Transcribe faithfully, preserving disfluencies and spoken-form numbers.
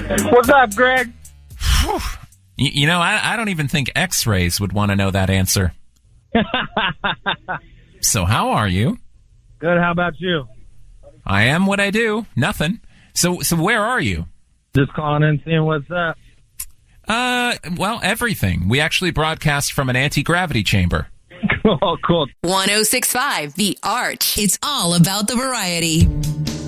What's up, Greg? you, you know, I, I don't even think X-rays would want to know that answer. So how are you? Good. How about you? I am what I do. Nothing. So, so where are you? Just calling in, seeing what's up. Uh, well, everything. We actually broadcast from an anti-gravity chamber. Cool, cool. one oh six point five The Arch. It's all about the variety.